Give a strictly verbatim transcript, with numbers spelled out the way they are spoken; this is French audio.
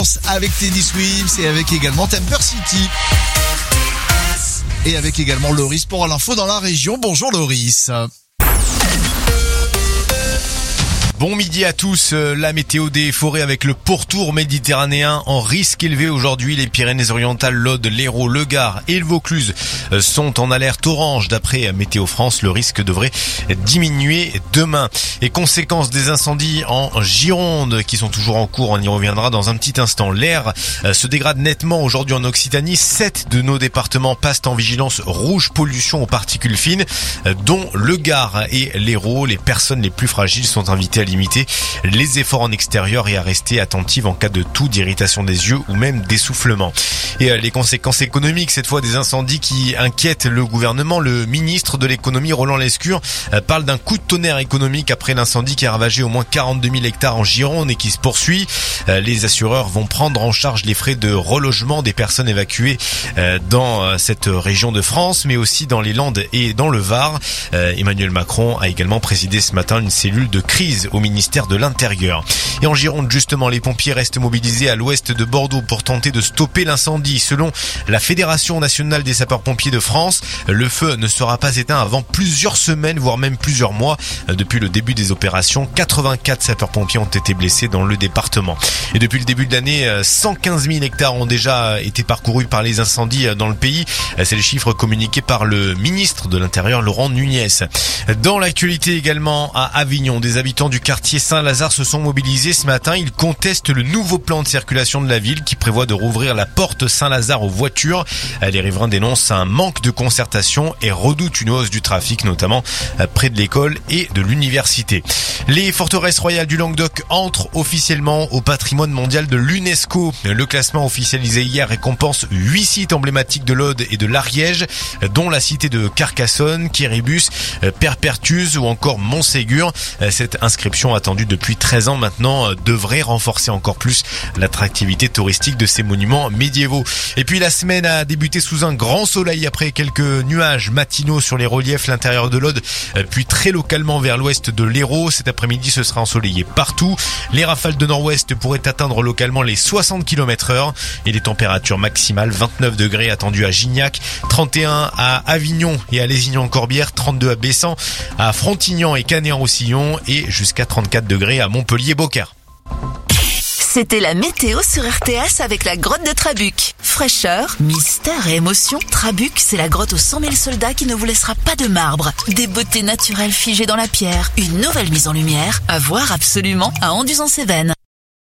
Avec Teddy Swims et avec également Temper City. Et avec également Loris pour l'info dans la région. Bonjour Loris. Bon midi à tous, la météo des forêts avec le pourtour méditerranéen en risque élevé aujourd'hui. Les Pyrénées-Orientales, l'Aude, l'Hérault, le Gard et le Vaucluse sont en alerte orange. D'après Météo France, le risque devrait diminuer demain. Et conséquence des incendies en Gironde qui sont toujours en cours, on y reviendra dans un petit instant. L'air se dégrade nettement aujourd'hui en Occitanie. Sept de nos départements passent en vigilance rouge pollution aux particules fines, dont le Gard et l'Hérault. Les personnes les plus fragiles sont invitées à limiter les efforts en extérieur et à rester attentives en cas de toux, d'irritation des yeux ou même d'essoufflement. Et les conséquences économiques, cette fois des incendies qui inquiètent le gouvernement. Le ministre de l'économie, Roland Lescure, parle d'un coup de tonnerre économique après l'incendie qui a ravagé au moins quarante-deux mille hectares en Gironde et qui se poursuit. Les assureurs vont prendre en charge les frais de relogement des personnes évacuées dans cette région de France, mais aussi dans les Landes et dans le Var. Emmanuel Macron a également présidé ce matin une cellule de crise au ministère de l'Intérieur. Et en Gironde, justement, les pompiers restent mobilisés à l'ouest de Bordeaux pour tenter de stopper l'incendie. Selon la Fédération nationale des sapeurs-pompiers de France, le feu ne sera pas éteint avant plusieurs semaines, voire même plusieurs mois. Depuis le début des opérations, quatre-vingt-quatre sapeurs-pompiers ont été blessés dans le département. Et depuis le début de l'année, cent quinze mille hectares ont déjà été parcourus par les incendies dans le pays. C'est les chiffres communiqués par le ministre de l'Intérieur, Laurent Nunez. Dans l'actualité également, à Avignon, des habitants du quartier Saint-Lazare se sont mobilisés ce matin. Ils contestent le nouveau plan de circulation de la ville qui prévoit de rouvrir la porte Saint-Lazare aux voitures. Les riverains dénoncent un manque de concertation et redoutent une hausse du trafic, notamment près de l'école et de l'université. Les forteresses royales du Languedoc entrent officiellement au patrimoine mondial de l'UNESCO. Le classement officialisé hier récompense huit sites emblématiques de l'Aude et de l'Ariège, dont la cité de Carcassonne, Quéribus, Perpertuis ou encore Montségur. Cette inscription attendue depuis treize ans maintenant devrait renforcer encore plus l'attractivité touristique de ces monuments médiévaux. Et puis la semaine a débuté sous un grand soleil après quelques nuages matinaux sur les reliefs, l'intérieur de l'Aude, puis très localement vers l'ouest de l'Hérault. Cet après-midi, ce sera ensoleillé partout. Les rafales de nord-ouest pourraient atteindre localement les soixante kilomètres heure et les températures maximales vingt-neuf degrés attendues à Gignac, trente et un à Avignon et à Lézignan-Corbière, trente-deux à Bessan, à Frontignan et Canet-en-Roussillon et jusqu'à trente-quatre degrés à Montpellier-Beaucaire. C'était la météo sur R T S avec la grotte de Trabuc. Fraîcheur, mystère et émotion, Trabuc, c'est la grotte aux cent mille soldats qui ne vous laissera pas de marbre. Des beautés naturelles figées dans la pierre, une nouvelle mise en lumière, à voir absolument à Anduze-en-Cévennes.